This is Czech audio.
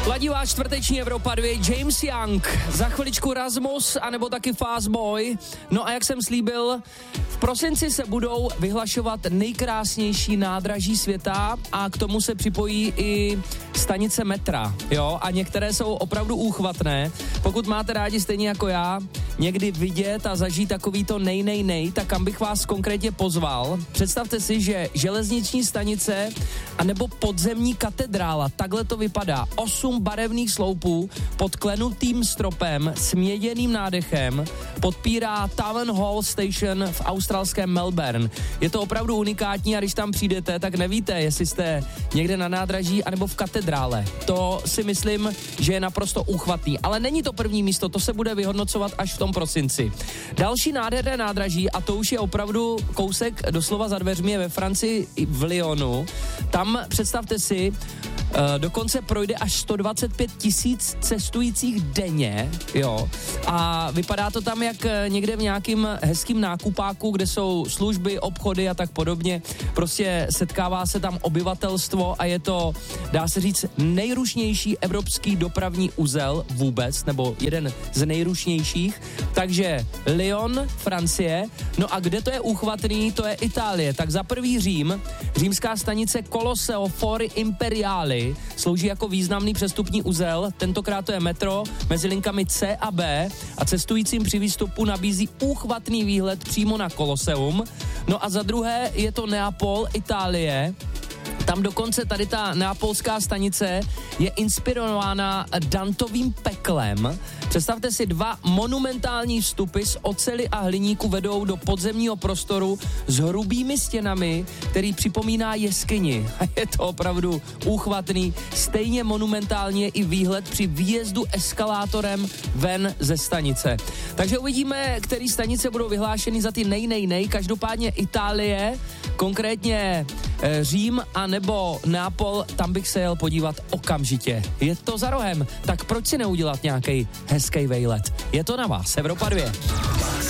Ladí vás čtvrteční Evropa 2, James Young, za chviličku Rasmus, anebo taky Fast Boy. No a jak jsem slíbil, v prosinci se budou vyhlašovat nejkrásnější nádraží světa a k tomu se připojí i stanice metra, jo, a některé jsou opravdu úchvatné. Pokud máte rádi stejně jako já někdy vidět a zažít takovýto nej, tak kam bych vás konkrétně pozval. Představte si, že železniční stanice anebo podzemní katedrála, takhle to vypadá. 8 barevných sloupů pod klenutým stropem s měděným nádechem podpírá Town Hall Station v australském Melbourne. Je to opravdu unikátní a když tam přijdete, tak nevíte, jestli jste někde na nádraží anebo v katedrále. To si myslím, že je naprosto úchvatný. Ale není to první místo, to se bude vyhodnocovat až v tom prosinci. Další nádherné nádraží, a to už je opravdu kousek doslova za dveřmi, je ve Francii v Lyonu. Tam představte si, dokonce projde až 125 000 cestujících denně, jo. A vypadá to tam jak někde v nějakým hezkým nákupáku, kde jsou služby, obchody a tak podobně. Prostě setkává se tam obyvatelstvo a je to, dá se říct, nejrušnější evropský dopravní uzel vůbec, nebo jeden z nejrušnějších. Takže Lyon, Francie. No a kde to je úchvatný, to je Itálie. Tak za prvý Řím, římská stanice Colosseo Fori Imperiali slouží jako významný přestupní uzel, tentokrát to je metro mezi linkami C a B a cestujícím při výstupu nabízí úchvatný výhled přímo na Colosseum. No a za druhé je to Neapol, Itálie. Tam dokonce tady ta neapolská stanice je inspirována Dantovým peklem. Představte si, 2 monumentální vstupy z oceli a hliníku vedou do podzemního prostoru s hrubými stěnami, který připomíná jeskyni. A je to opravdu úchvatný. Stejně monumentálně je i výhled při výjezdu eskalátorem ven ze stanice. Takže uvidíme, který stanice budou vyhlášeny za ty nej. Každopádně Itálie, konkrétně Řím a nebo Neapol, tam bych se jel podívat okamžitě. Je to za rohem, tak proč si neudělat nějaký hezký vejlet? Je to na vás, Evropa 2.